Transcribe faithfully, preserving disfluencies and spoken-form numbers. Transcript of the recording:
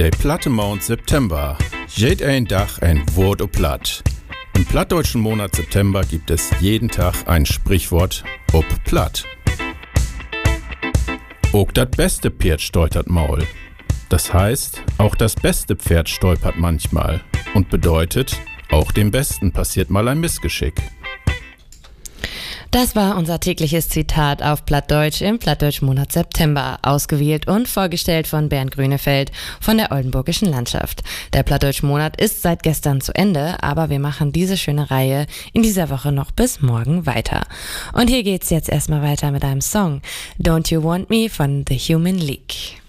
Der platte Mond September. Jed ein Dach ein Wort o platt. Im plattdeutschen Monat September gibt es jeden Tag ein Sprichwort ob platt. Auch das beste Pferd stolpert Maul. Das heißt, auch das beste Pferd stolpert manchmal und bedeutet, auch dem Besten passiert mal ein Missgeschick. Das war unser tägliches Zitat auf Plattdeutsch im Plattdeutsch-Monat September, ausgewählt und vorgestellt von Bernd Grünefeld von der Oldenburgischen Landschaft. Der Plattdeutsch-Monat ist seit gestern zu Ende, aber wir machen diese schöne Reihe in dieser Woche noch bis morgen weiter. Und hier geht's jetzt erstmal weiter mit einem Song, Don't You Want Me von The Human League.